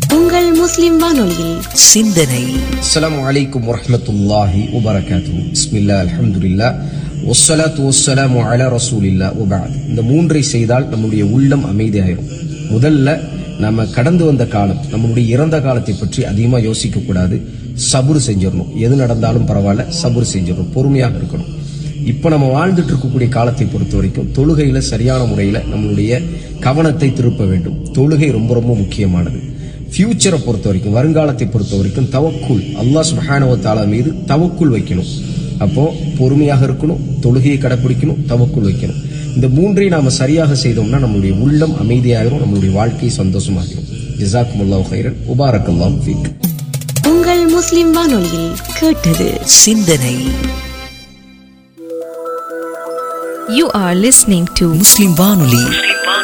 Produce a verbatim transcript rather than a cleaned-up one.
உங்கள் முஸ்லிம் வானொலியில் சிந்தனை. அஸ்ஸலாமு அலைக்கும் வரஹ்மத்துல்லாஹி வபரகாத்துஹு. பிஸ்மில்லாஹ், அல்ஹம்துலில்லாஹ், வஸ்ஸலாத்து வஸ்ஸலாமு அலா ரசூலில்லாஹ் வபஅத். இந்த மூன்றை செய்தால் நம்முடைய உள்ளம் அமைதியாயிரும். முதல்ல நம்ம கடந்து வந்த காலம், நம்மளுடைய இறந்த காலத்தை பற்றி அதிகமாக யோசிக்க கூடாது. சபுர் செஞ்சிடணும். எது நடந்தாலும் பரவாயில்ல, சபுர் செஞ்சிடணும், பொறுமையாக இருக்கணும். இப்ப நம்ம வாழ்ந்துட்டு இருக்கக்கூடிய காலத்தை பொறுத்த வரைக்கும் தொழுகையில சரியான முறையில நம்மளுடைய கவனத்தை திருப்ப வேண்டும். தொழுகை ரொம்ப ரொம்ப முக்கியமானது. ஃபியூச்சரை பொறுத்த வரைக்கும், வருங்காலத்தை பொறுத்த வரைக்கும் தவக்குல், அல்லாஹ் சுப்ஹானஹு வ தஆலா மீது தவக்குல் வைக்கணும். அப்போ பொறுமையாக இருக்கணும், தொழுகையை கடைபிடிக்கணும், தவக்குல் வைக்கணும். இந்த மூன்றையும் நாம சரியாக செய்தோம்னா நம்மளுடைய உள்ளம் அமைதியாயிரும், நம்மளுடைய வாழ்க்கை சந்தோஷமாகிரும். ஜஸாக்குமுல்லாஹு கைரன், முபாரக்கல்லாஹு ஃபீக். உங்கள் முஸ்லிம் வானொலியில் கேட்டது சிந்தனை. You are listening to முஸ்லிம் வானொலி.